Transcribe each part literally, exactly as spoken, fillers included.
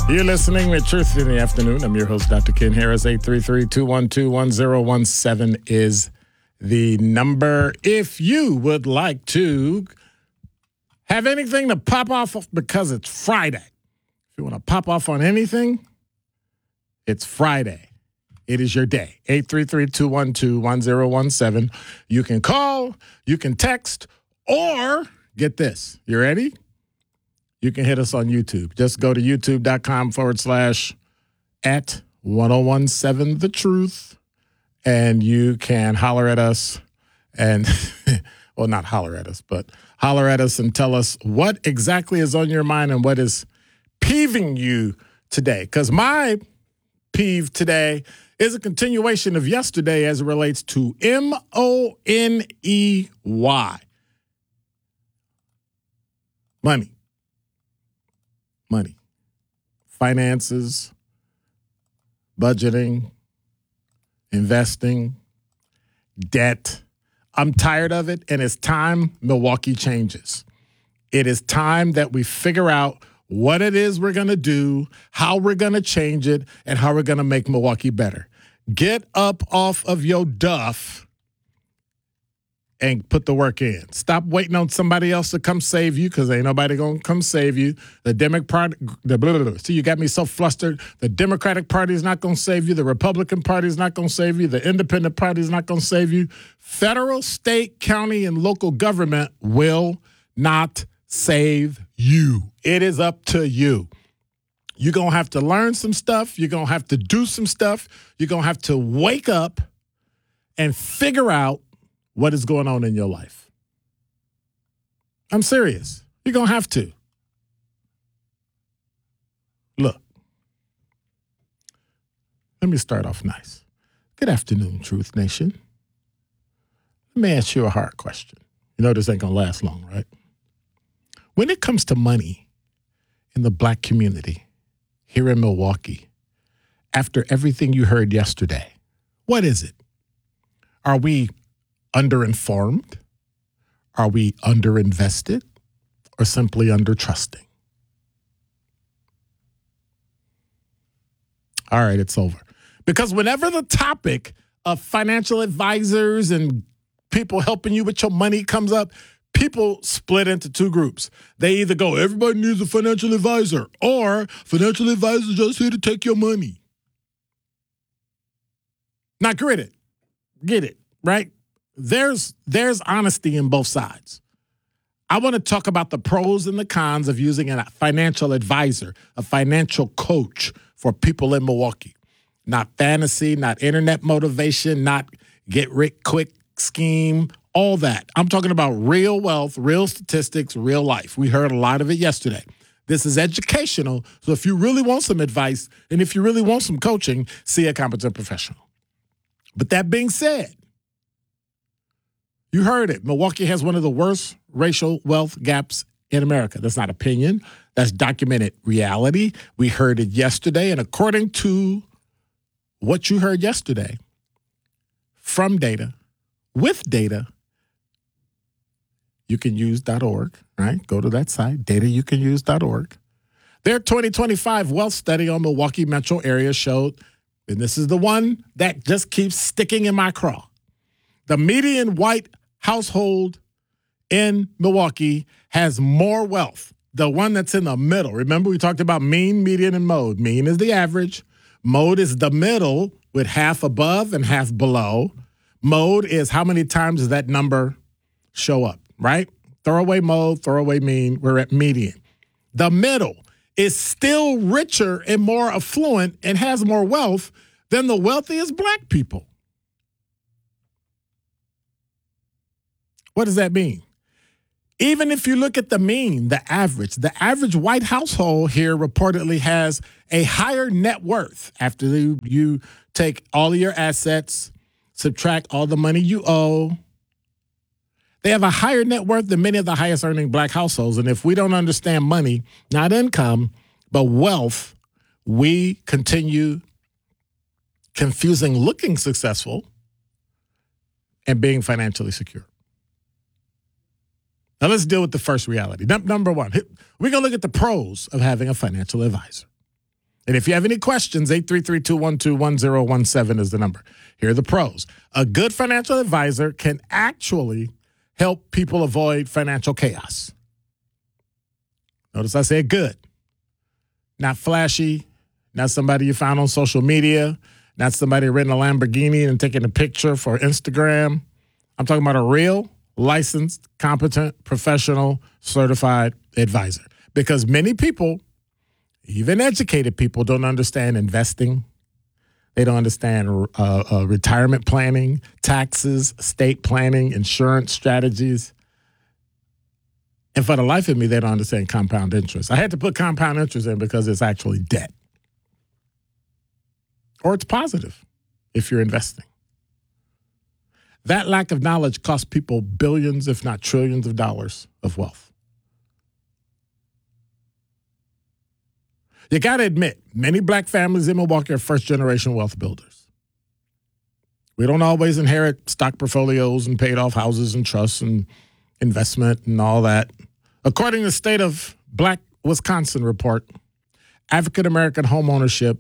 You're listening with Truth in the Afternoon. I'm your host, Doctor Ken Harris. eight three three, two one two, one zero one seven is the number. If you would like to have anything to pop off because it's Friday, if you want to pop off on anything, it's Friday. It is your day. eight three three, two one two, one zero one seven. You can call, you can text, or get this. You ready? You can hit us on YouTube. Just go to youtube.com forward slash at ten seventeen The Truth, and you can holler at us and, well, not holler at us, but holler at us and tell us what exactly is on your mind and what is peeving you today. Because my peeve today is a continuation of yesterday as it relates to M O N E Y. Money. Money. Finances, budgeting, investing, debt. I'm tired of it, and it's time Milwaukee changes. It is time that we figure out what it is we're going to do, how we're going to change it, and how we're going to make Milwaukee better. Get up off of your duff and put the work in. Stop waiting on somebody else to come save you, because ain't nobody going to come save you. The Democratic, the blah, blah, blah. See, you got me so flustered. The Democratic Party is not going to save you. The Republican Party is not going to save you. The Independent Party is not going to save you. Federal, state, county, and local government will not save you. It is up to you. You're going to have to learn some stuff. You're going to have to do some stuff. You're going to have to wake up and figure out what is going on in your life. I'm serious. You're going to have to. Look, let me start off nice. Good afternoon, Truth Nation. Let me ask you a hard question. You know this ain't going to last long, right? When it comes to money in the black community here in Milwaukee, after everything you heard yesterday, what is it? Are we underinformed? Are we underinvested? Or simply undertrusting? All right, it's over. Because whenever the topic of financial advisors and people helping you with your money comes up, people split into two groups. They either go, everybody needs a financial advisor, or financial advisors just here to take your money. Now, get it. Get it, right? There's there's honesty in both sides. I want to talk about the pros and the cons of using a financial advisor, a financial coach for people in Milwaukee. Not fantasy, not internet motivation, not get rich quick scheme, all that. I'm talking about real wealth, real statistics, real life. We heard a lot of it yesterday. This is educational, so if you really want some advice and if you really want some coaching, see a competent professional. But that being said, you heard it. Milwaukee has one of the worst racial wealth gaps in America. That's not opinion. That's documented reality. We heard it yesterday. And according to what you heard yesterday, from data, with data, you can use dot org, right? Go to that site, data you can use dot org. Their twenty twenty-five wealth study on Milwaukee metro area showed, and this is the one that just keeps sticking in my craw, the median white household in Milwaukee has more wealth. The one that's in the middle. Remember, we talked about mean, median, and mode. Mean is the average. Mode is the middle with half above and half below. Mode is how many times does that number show up, right? Throw away mode, throw away mean. We're at median. The middle is still richer and more affluent and has more wealth than the wealthiest black people. What does that mean? Even if you look at the mean, the average, the average white household here reportedly has a higher net worth after you, you take all of your assets, subtract all the money you owe. They have a higher net worth than many of the highest earning black households. And if we don't understand money, not income, but wealth, we continue confusing looking successful and being financially secure. Now, let's deal with the first reality. Number one, we're going to look at the pros of having a financial advisor. And if you have any questions, eight three three, two one two, one zero one seven is the number. Here are the pros. A good financial advisor can actually help people avoid financial chaos. Notice I said good. Not flashy, not somebody you found on social media, not somebody renting a Lamborghini and taking a picture for Instagram. I'm talking about a real, licensed, competent, professional, certified advisor. Because many people, even educated people, don't understand investing. They don't understand uh, uh, retirement planning, taxes, estate planning, insurance strategies. And for the life of me, they don't understand compound interest. I had to put compound interest in because it's actually debt. Or it's positive if you're investing. That lack of knowledge costs people billions, if not trillions of dollars of wealth. You got to admit, many black families in Milwaukee are first-generation wealth builders. We don't always inherit stock portfolios and paid-off houses and trusts and investment and all that. According to the State of Black Wisconsin report, African-American home ownership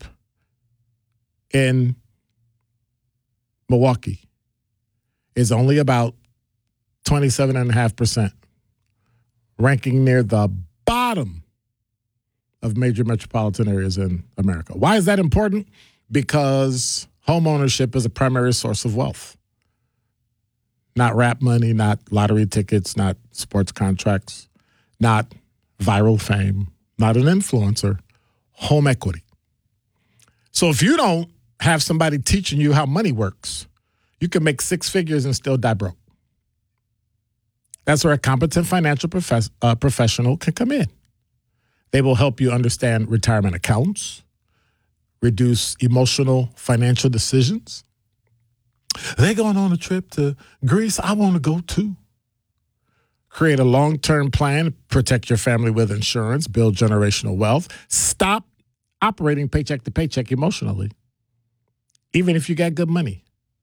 in Milwaukee is only about twenty-seven point five percent, ranking near the bottom of major metropolitan areas in America. Why is that important? Because home ownership is a primary source of wealth. Not rap money, not lottery tickets, not sports contracts, not viral fame, not an influencer, home equity. So if you don't have somebody teaching you how money works, you can make six figures and still die broke. That's where a competent financial profes- uh, professional can come in. They will help you understand retirement accounts, reduce emotional financial decisions. They're going on a trip to Greece. I want to go too. Create a long-term plan, protect your family with insurance, build generational wealth. Stop operating paycheck to paycheck emotionally, even if you got good money.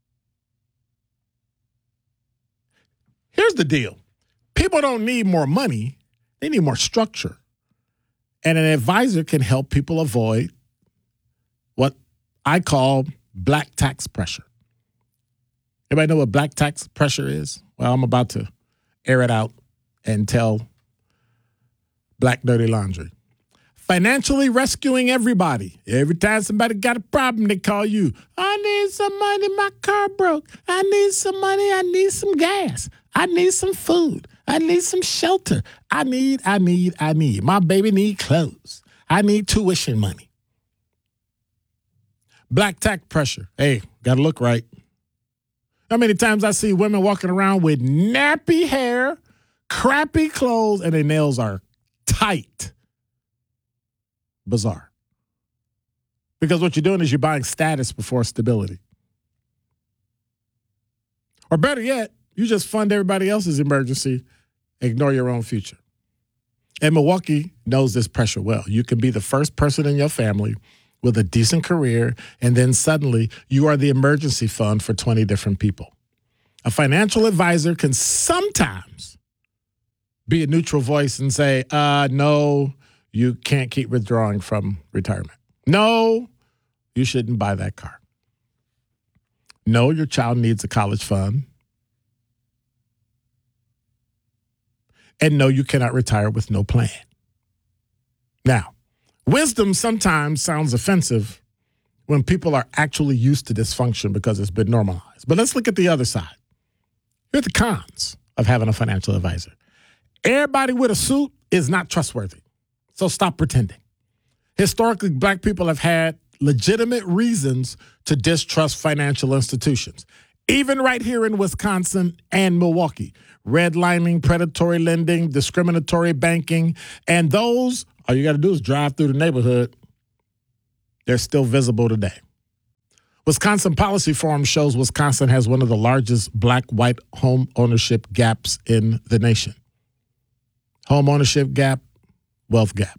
Here's the deal. People don't need more money. They need more structure. And an advisor can help people avoid what I call black tax pressure. Everybody know what black tax pressure is? Well, I'm about to air it out and tell black dirty laundry. Financially rescuing everybody. Every time somebody got a problem, they call you. I need some money. My car broke. I need some money. I need some gas. I need some food. I need some shelter. I need, I need, I need. My baby need clothes. I need tuition money. Black tax pressure. Hey, got to look right. How many times I see women walking around with nappy hair, crappy clothes, and their nails are tight. Bizarre. Because what you're doing is you're buying status before stability. Or better yet, you just fund everybody else's emergency, ignore your own future. And Milwaukee knows this pressure well. You can be the first person in your family with a decent career, and then suddenly you are the emergency fund for twenty different people. A financial advisor can sometimes be a neutral voice and say, uh, no, you can't keep withdrawing from retirement. No, you shouldn't buy that car. No, your child needs a college fund. And no, you cannot retire with no plan. Now, wisdom sometimes sounds offensive when people are actually used to dysfunction because it's been normalized. But let's look at the other side. Here are the cons of having a financial advisor. Everybody with a suit is not trustworthy. So stop pretending. Historically, black people have had legitimate reasons to distrust financial institutions. Even right here in Wisconsin and Milwaukee, redlining, predatory lending, discriminatory banking, and those, all you got to do is drive through the neighborhood. They're still visible today. Wisconsin Policy Forum shows Wisconsin has one of the largest black-white home ownership gaps in the nation. Home ownership gap, wealth gap.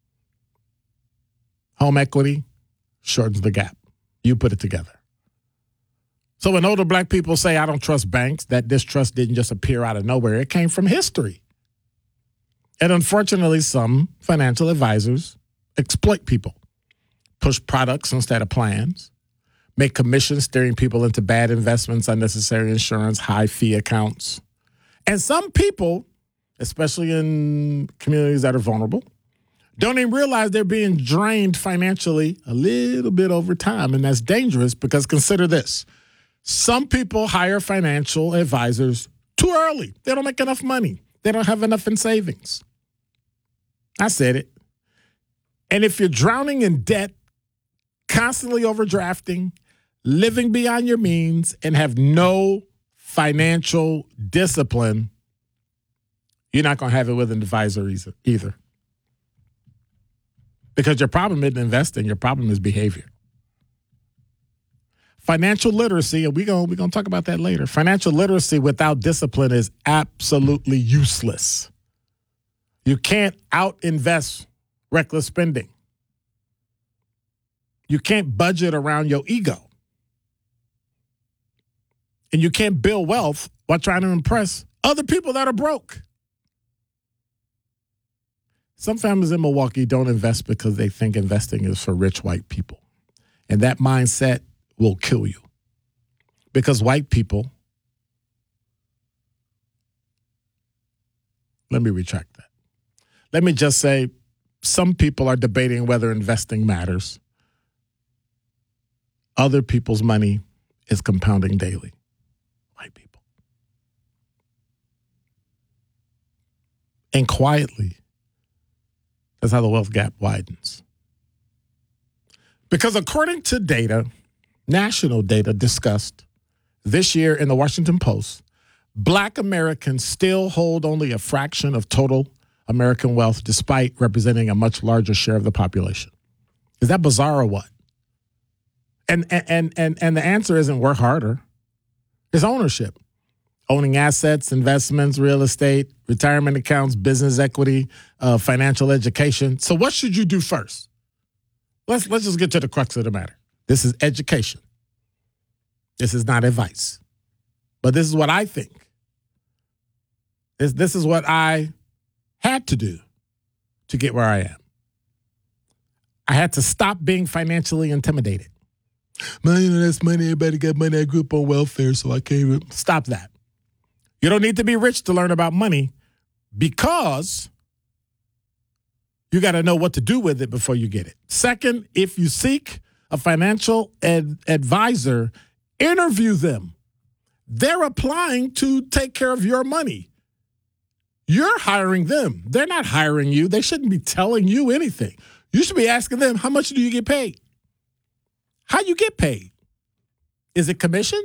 Home equity shortens the gap. You put it together. So when older black people say, I don't trust banks, that distrust didn't just appear out of nowhere. It came from history. And unfortunately, some financial advisors exploit people, push products instead of plans, make commissions steering people into bad investments, unnecessary insurance, high fee accounts. And some people, especially in communities that are vulnerable, don't even realize they're being drained financially a little bit over time. And that's dangerous because consider this. Some people hire financial advisors too early. They don't make enough money. They don't have enough in savings. I said it. And if you're drowning in debt, constantly overdrafting, living beyond your means, and have no financial discipline, you're not going to have it with an advisor either. Because your problem isn't investing. Your problem is behavior. Financial literacy, and we're going we're gonna talk about that later. Financial literacy without discipline is absolutely useless. You can't out-invest reckless spending. You can't budget around your ego. And you can't build wealth while trying to impress other people that are broke. Some families in Milwaukee don't invest because they think investing is for rich white people. And that mindset will kill you. Because white people, let me retract that. Let me just say, some people are debating whether investing matters. Other people's money is compounding daily. White people. And quietly, that's how the wealth gap widens. Because according to data, national data discussed this year in the Washington Post, Black Americans still hold only a fraction of total American wealth despite representing a much larger share of the population. Is that bizarre or what? And and and and the answer isn't work harder. It's ownership. Owning assets, investments, real estate, retirement accounts, business equity, uh, financial education. So what should you do first? Let's let's just get to the crux of the matter. This is education. This is not advice. But this is what I think. This, this is what I had to do to get where I am. I had to stop being financially intimidated. Man, you know, that's money. Everybody got money. I grew up on welfare, so I can't even. Stop that. You don't need to be rich to learn about money because you got to know what to do with it before you get it. Second, if you seek a financial ad- advisor, interview them. They're applying to take care of your money. You're hiring them. They're not hiring you. They shouldn't be telling you anything. You should be asking them, how much do you get paid? How you get paid? Is it commission?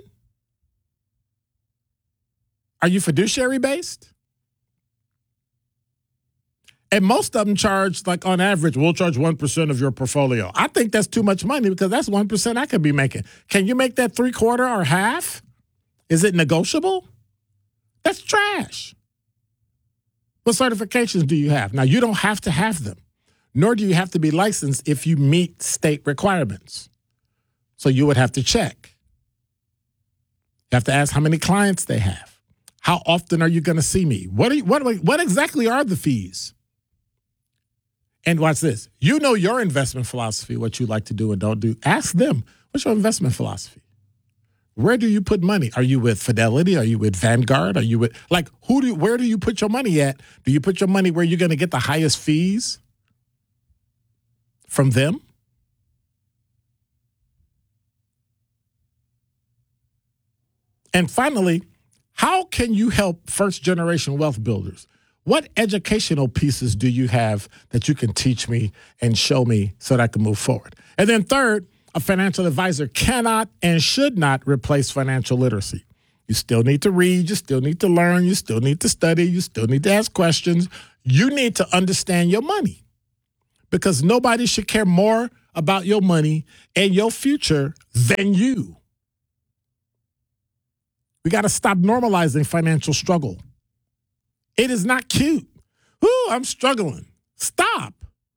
Are you fiduciary based? And most of them charge, like on average, we'll charge one percent of your portfolio. I think that's too much money because that's one percent I could be making. Can you make that three quarter or half? Is it negotiable? That's trash. What certifications do you have? Now, you don't have to have them, nor do you have to be licensed if you meet state requirements. So you would have to check. You have to ask how many clients they have. How often are you going to see me? What, are you, what, what exactly are the fees? And watch this. You know your investment philosophy, what you like to do and don't do. Ask them, what's your investment philosophy? Where do you put money? Are you with Fidelity? Are you with Vanguard? Are you with, like, who do you, where do you put your money at? Do you put your money where you're going to get the highest fees from them? And finally, how can you help first-generation wealth builders? What educational pieces do you have that you can teach me and show me so that I can move forward? And then third, a financial advisor cannot and should not replace financial literacy. You still need to read. You still need to learn. You still need to study. You still need to ask questions. You need to understand your money because nobody should care more about your money and your future than you. We got to stop normalizing financial struggle. It is not cute. Ooh, I'm struggling. Stop.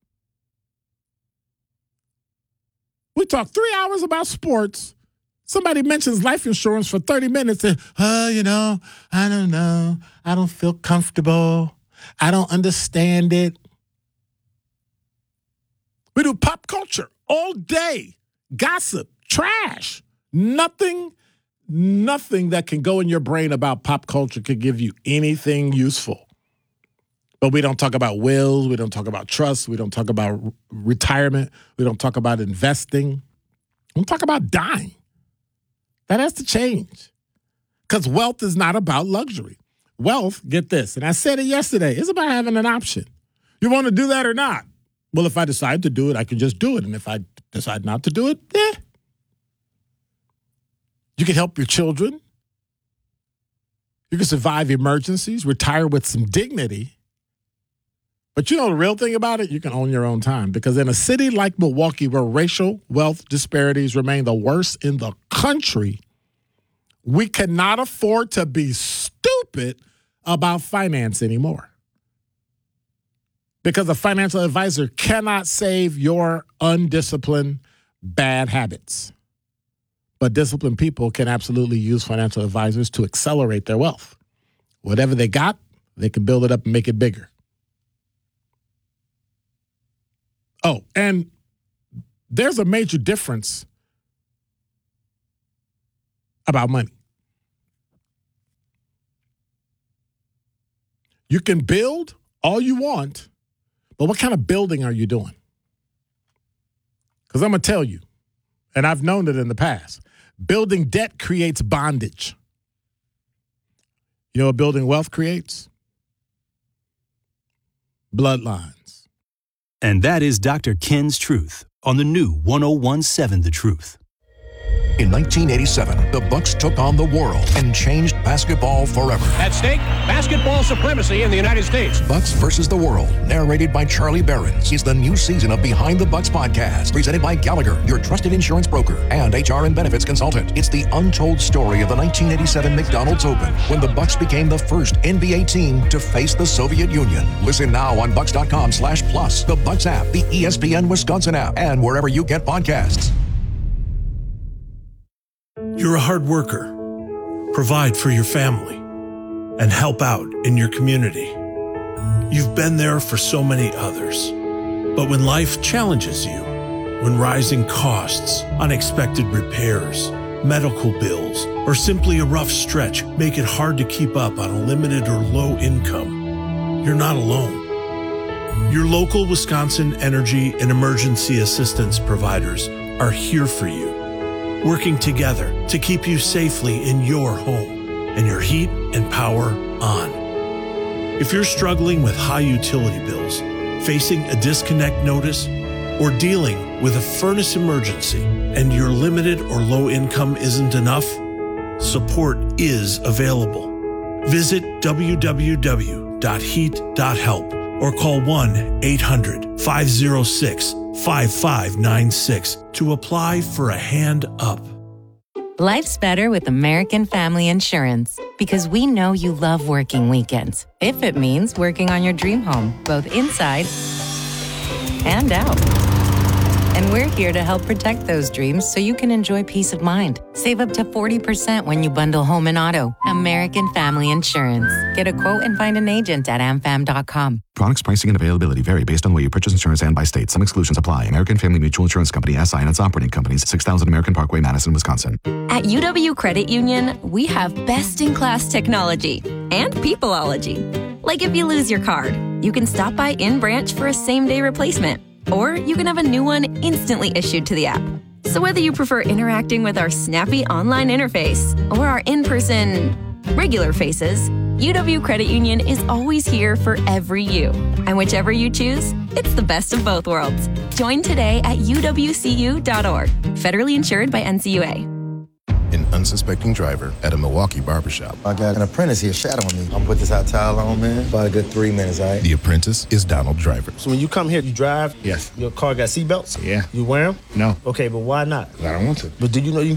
We talk three hours about sports. Somebody mentions life insurance for thirty minutes and, oh, you know, I don't know. I don't feel comfortable. I don't understand it. We do popcorn culture all day. Gossip, trash. Nothing, nothing that can go in your brain about pop culture could give you anything useful. But we don't talk about wills. We don't talk about trust. We don't talk about re- retirement. We don't talk about investing. We don't talk about dying. That has to change. Because wealth is not about luxury. Wealth, get this, and I said it yesterday, it's about having an option. You want to do that or not? Well, if I decide to do it, I can just do it. And if I decide not to do it, eh. You can help your children. You can survive emergencies, retire with some dignity. But you know the real thing about it? You can own your own time. Because in a city like Milwaukee, where racial wealth disparities remain the worst in the country, we cannot afford to be stupid about finance anymore. Because a financial advisor cannot save your undisciplined bad habits. But disciplined people can absolutely use financial advisors to accelerate their wealth. Whatever they got, they can build it up and make it bigger. Oh, and there's a major difference about money. You can build all you want, but what kind of building are you doing? Because I'm going to tell you, and I've known it in the past, building debt creates bondage. You know what building wealth creates? Bloodlines. And that is Doctor Ken's Truth on the new one oh one seven The Truth. In nineteen eighty-seven, the Bucks took on the world and changed basketball forever. At stake, basketball supremacy in the United States. Bucks versus the World, narrated by Charlie Behrens, is the new season of Behind the Bucks podcast, presented by Gallagher, your trusted insurance broker and H R and benefits consultant. It's the untold story of the nineteen eighty-seven McDonald's Open, when the Bucks became the first N B A team to face the Soviet Union. Listen now on Bucks.com slash plus, the Bucks app, the E S P N Wisconsin app, and wherever you get podcasts. You're a hard worker. Provide for your family and help out in your community. You've been there for so many others. But when life challenges you, when rising costs, unexpected repairs, medical bills, or simply a rough stretch make it hard to keep up on a limited or low income, you're not alone. Your local Wisconsin energy and emergency assistance providers are here for you, working together to keep you safely in your home and your heat and power on. If you're struggling with high utility bills, facing a disconnect notice, or dealing with a furnace emergency and your limited or low income isn't enough, support is available. Visit w w w dot heat dot help or call one eight hundred five oh six five five nine six to apply for a hand up. Life's better with American Family Insurance because we know you love working weekends. If it means working on your dream home, both inside and out. And we're here to help protect those dreams so you can enjoy peace of mind. Save up to forty percent when you bundle home and auto. American Family Insurance. Get a quote and find an agent at a m fam dot com. Products, pricing, and availability vary based on where you purchase insurance and by state. Some exclusions apply. American Family Mutual Insurance Company, S I and its operating companies, six thousand American Parkway, Madison, Wisconsin. At U W Credit Union, we have best-in-class technology and peopleology. Like if you lose your card, you can stop by in-branch for a same-day replacement. Or you can have a new one instantly issued to the app. So whether you prefer interacting with our snappy online interface or our in-person regular faces, U W Credit Union is always here for every you. And whichever you choose, it's the best of both worlds. Join today at u w c u dot org. Federally insured by N C U A. An unsuspecting driver at a Milwaukee barbershop. I got an apprentice here shadowing me. I'm gonna put this hot towel on, man. About a good three minutes, all right? The apprentice is Donald Driver. So when you come here, you drive? Yes. Your car got seatbelts? Yeah. You wear them? No. Okay, but why not? I don't want to. But do you know you